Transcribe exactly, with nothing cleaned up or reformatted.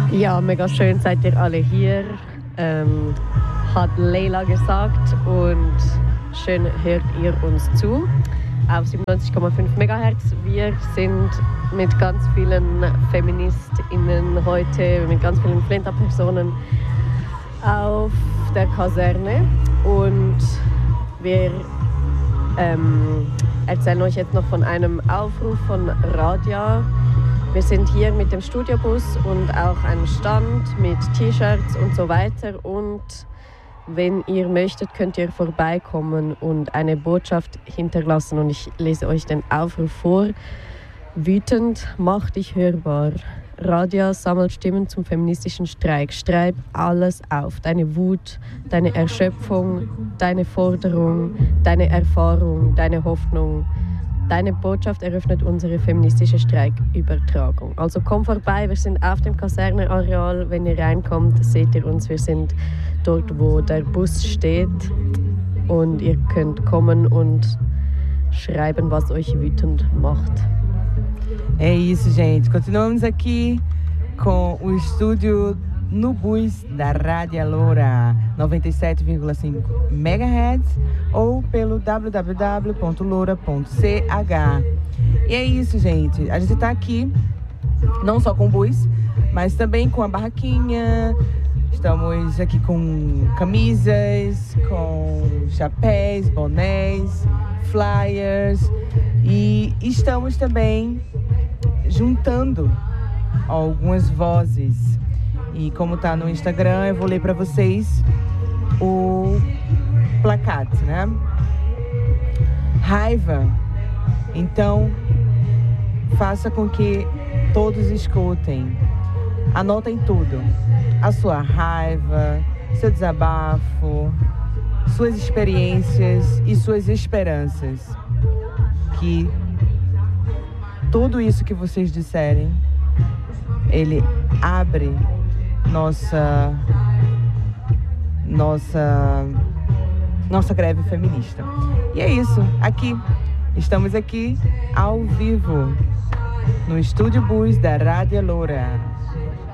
Ja, mega schön seid ihr alle hier, ähm, hat Leila gesagt, und schön hört ihr uns zu auf siebenundneunzig Komma fünf Megahertz. Wir sind mit ganz vielen FeministInnen heute, mit ganz vielen Flinter-Personen auf der Kaserne, und wir ähm, erzählen euch jetzt noch von einem Aufruf von Radia. Wir sind hier mit dem Studiobus und auch einem Stand mit T-Shirts und so weiter, und wenn ihr möchtet, könnt ihr vorbeikommen und eine Botschaft hinterlassen, und ich lese euch den Aufruf vor. Wütend, mach dich hörbar. Radia sammelt Stimmen zum feministischen Streik. Schreib alles auf. Deine Wut, deine Erschöpfung, deine Forderung, deine Erfahrung, deine Hoffnung. Deine Botschaft eröffnet unsere feministische Streikübertragung. Also komm vorbei, wir sind auf dem Kasernenareal. Wenn ihr reinkommt, seht ihr uns. Wir sind dort, wo der Bus steht. Und ihr könnt kommen und schreiben, was euch wütend macht. É isso, gente. Continuamos aqui com o estúdio no bus da Rádio Loura, noventa e sete vírgula cinco megahertz, ou pelo w w w ponto loura ponto c h. E é isso, gente. A gente está aqui não só com o bus, mas também com a barraquinha. Estamos aqui com camisas, com chapéus, bonés, flyers, e estamos também juntando algumas vozes. E como tá no Instagram, eu vou ler para vocês o placate, né? Raiva. Então, faça com que todos escutem. Anotem tudo. A sua raiva, seu desabafo, suas experiências e suas esperanças. Que tudo isso que vocês disserem, ele abre nossa nossa nossa greve feminista. E é isso, aqui estamos aqui ao vivo no Estúdio Bus da Rádio Loura.